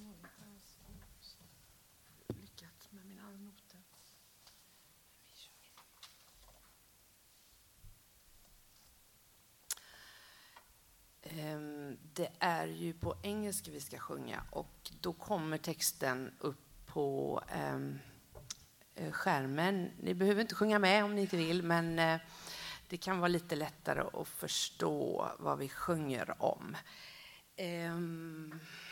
lyckats med mina noter. Det är ju på engelska vi ska sjunga och då kommer texten upp på skärmen. Ni behöver inte sjunga med om ni inte vill, men det kan vara lite lättare att förstå vad vi sjunger om.